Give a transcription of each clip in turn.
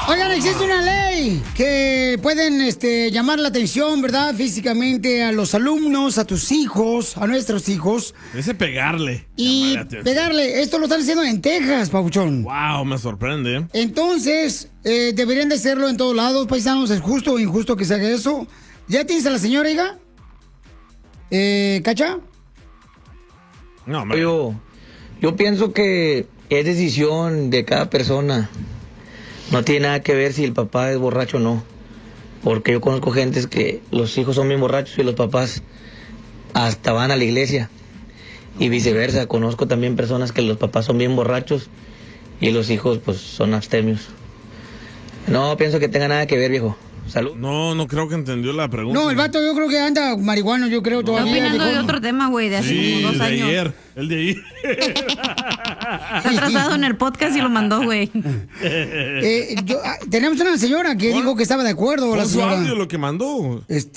Oigan, existe una ley que pueden llamar la atención, ¿verdad? Físicamente a los alumnos, a tus hijos, a nuestros hijos. Ese pegarle. Y pegarle. Esto lo están haciendo en Texas, papuchón. Wow, me sorprende. Entonces, deberían de hacerlo en todos lados, paisanos. ¿Es justo o injusto que se haga eso? ¿Ya tienes a la señora, hija? ¿Cacha? No, hombre. Yo pienso que es decisión de cada persona. No tiene nada que ver si el papá es borracho o no. Porque yo conozco gentes que los hijos son bien borrachos y los papás hasta van a la iglesia. Y viceversa, conozco también personas que los papás son bien borrachos y los hijos pues son abstemios. No pienso que tenga nada que ver, viejo. Salud. No creo que entendió la pregunta. No, el vato yo creo que anda marihuano, yo creo todavía. Está opinando de otro tema, güey, de hace como 2 años. El de ayer. Está atrasado en el podcast y lo mandó, güey. Tenemos una señora que dijo que estaba de acuerdo. La su señora. audio lo que mandó.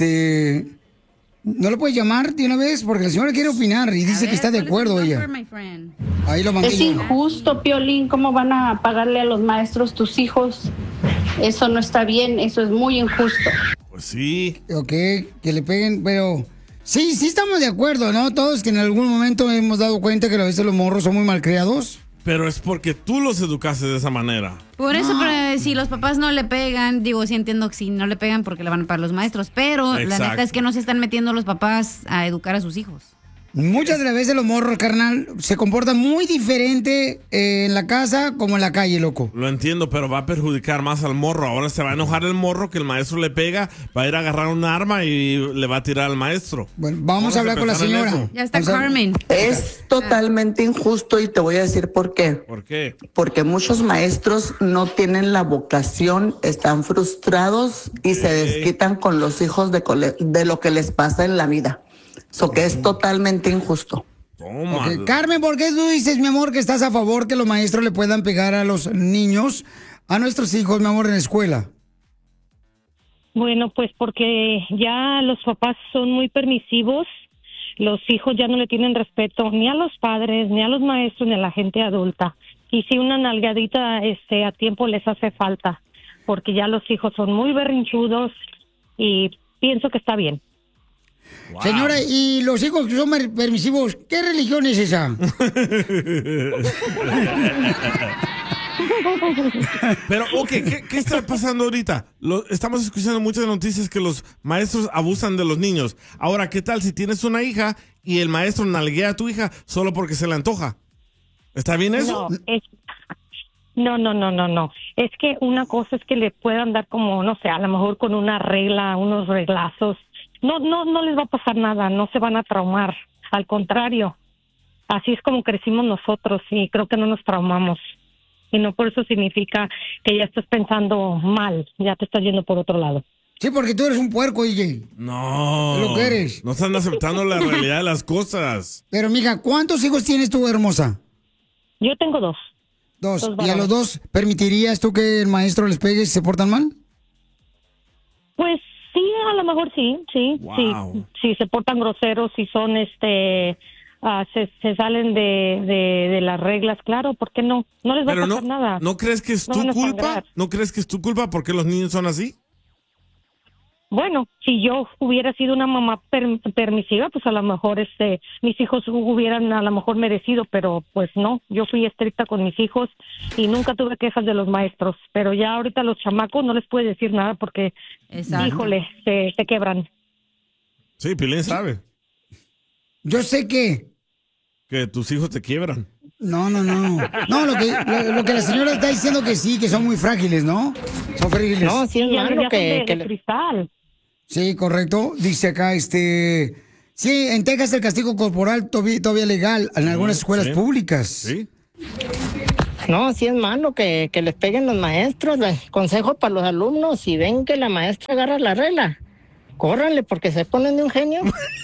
¿No lo puedes llamar de una vez? Porque la señora quiere opinar y dice que está de acuerdo ella. Ahí lo mandé. Es injusto, Piolín, ¿cómo van a pagarle a los maestros tus hijos? Eso no está bien, eso es muy injusto. Pues sí. Ok, que le peguen, pero... Sí estamos de acuerdo, ¿no? Todos que en algún momento hemos dado cuenta que a veces los morros son muy malcriados. Pero es porque tú los educaste de esa manera. Por eso, pero si los papás no le pegan, digo, sí entiendo que si no le pegan porque le van a pagar los maestros, pero la neta es que no se están metiendo los papás a educar a sus hijos. Muchas de las veces los morros, carnal, se comportan muy diferente en la casa como en la calle, loco. Lo entiendo, pero va a perjudicar más al morro. Ahora se va a enojar el morro que el maestro le pega, va a ir a agarrar un arma y le va a tirar al maestro. Bueno, vamos a hablar con la señora. Ya está Carmen. Es totalmente injusto y te voy a decir por qué. ¿Por qué? Porque muchos maestros no tienen la vocación, están frustrados y se desquitan con los hijos de lo que les pasa en la vida. Eso que es totalmente injusto. Okay. Carmen, ¿por qué tú dices, mi amor, que estás a favor que los maestros le puedan pegar a los niños, a nuestros hijos, mi amor, en la escuela? Bueno, pues porque ya los papás son muy permisivos, los hijos ya no le tienen respeto ni a los padres, ni a los maestros, ni a la gente adulta. Y si una nalgadita a tiempo les hace falta, porque ya los hijos son muy berrinchudos y pienso que está bien. Wow. Señora, y los hijos que son permisivos, ¿qué religión es esa? Pero, ¿qué está pasando ahorita? Estamos escuchando muchas noticias que los maestros abusan de los niños. Ahora, ¿qué tal si tienes una hija y el maestro nalguea a tu hija solo porque se le antoja? ¿Está bien eso? No. Es que una cosa es que le puedan dar como, no sé, a lo mejor con una regla, unos reglazos. No les va a pasar nada, no se van a traumar. Al contrario, así es como crecimos nosotros y creo que no nos traumamos. Y no por eso significa que ya estás pensando mal, ya te estás yendo por otro lado. Sí, porque tú eres un puerco, DJ. No. ¿Lo que eres? No están aceptando la realidad de las cosas. Pero, mija, ¿cuántos hijos tienes tú, hermosa? Yo tengo 2. 2. ¿Y a los 2 permitirías tú que el maestro les pegue si se portan mal? Pues sí, a lo mejor sí. Wow. Sí, si se portan groseros, si son se salen de las reglas, claro, ¿por qué no? No les va a pasar nada. ¿No crees que es tu culpa? ¿No crees que es tu culpa porque los niños son así? Bueno, si yo hubiera sido una mamá permisiva, pues a lo mejor mis hijos hubieran a lo mejor merecido, pero pues no, yo fui estricta con mis hijos y nunca tuve quejas de los maestros, pero ya ahorita los chamacos no les puede decir nada porque, híjole, se quebran. Sí, Pilín sabe. Yo sé que tus hijos te quiebran. No, lo que la señora está diciendo que sí, que son muy frágiles, ¿no? Son frágiles. No, sí, ya que de cristal. Sí, correcto. Dice acá, sí, en Texas el castigo corporal todavía legal en algunas escuelas públicas. Sí. No, sí es malo que les peguen los maestros. Consejo para los alumnos, si ven que la maestra agarra la regla, córranle porque se ponen de un genio.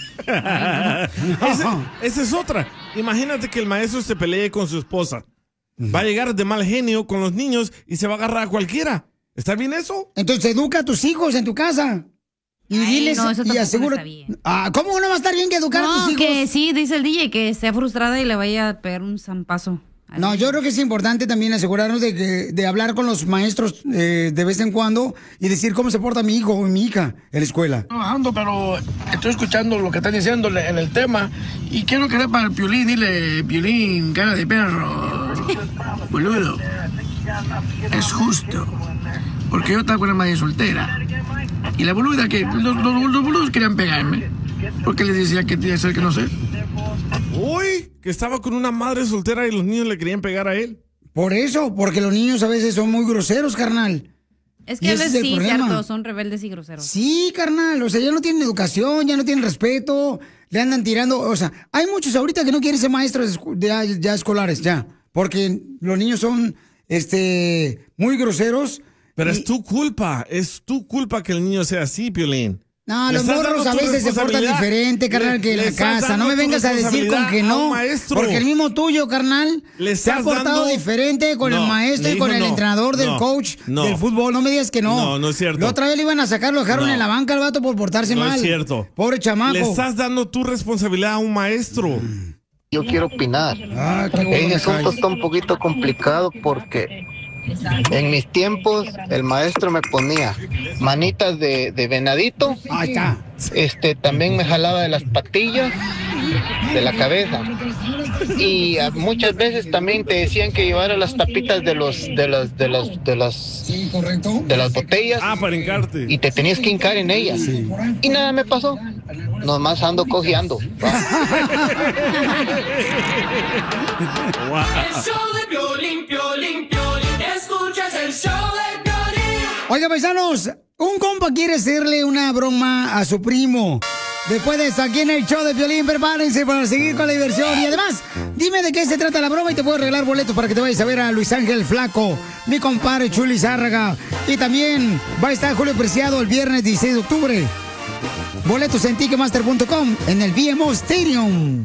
Esa es otra. Imagínate que el maestro se pelee con su esposa. Va a llegar de mal genio con los niños y se va a agarrar a cualquiera. ¿Está bien eso? Entonces educa a tus hijos en tu casa. Y diles y asegura. ¿Cómo no va a estar bien que educar a tus hijos? Que sí, dice el DJ, que esté frustrada y le vaya a pegar un zampazo No, yo creo que es importante también asegurarnos de hablar con los maestros de vez en cuando y decir cómo se porta mi hijo o mi hija en la escuela. Trabajando, pero estoy escuchando lo que están diciendo en el tema y quiero que sepa el Piolín, dile, Piolín, cara de perro, boludo, es justo, porque yo estaba con una madre soltera y la boluda que, los boludos querían pegarme, porque les decía que tenía que ser que no sé. Uy, que estaba con una madre soltera y los niños le querían pegar a él. Por eso, porque los niños a veces son muy groseros, carnal. Es que a veces sí, cierto, son rebeldes y groseros. Sí, carnal, o sea, ya no tienen educación, ya no tienen respeto, le andan tirando, o sea, hay muchos ahorita que no quieren ser maestros ya escolares, ya, porque los niños son, muy groseros. Pero es tu culpa que el niño sea así, Piolín. No, los morros a veces se portan diferente, carnal, que en la casa. No me vengas a decir con que no, porque el mismo tuyo, carnal, se ha portado diferente con el maestro y con el entrenador del coach del fútbol. No me digas que no. No, no es cierto. La otra vez le iban a sacar, lo dejaron en la banca al vato por portarse mal. No es cierto. Pobre chamaco. Le estás dando tu responsabilidad a un maestro. Yo quiero opinar. En asunto está un poquito complicado porque en mis tiempos el maestro me ponía manitas de venadito. Ahí está. También me jalaba de las patillas, de la cabeza. Y muchas veces también te decían que llevara las tapitas de las botellas. Para hincarte. Y te tenías que hincar en ellas. Sí. Y nada me pasó. Nomás ando cojeando. El show de Piolín, Piolín, Piolín. Escuchas el show de Piolín. Oiga, paisanos, un compa quiere hacerle una broma a su primo. Después de esto, aquí en el show de Piolín, prepárense para seguir con la diversión. Y además, dime de qué se trata la broma y te puedo regalar boletos para que te vayas a ver a Luis Ángel Flaco, mi compadre Chuli Zárraga. Y también va a estar Julio Preciado el viernes 16 de octubre. Boletos en Ticketmaster.com en el BMO Stadium.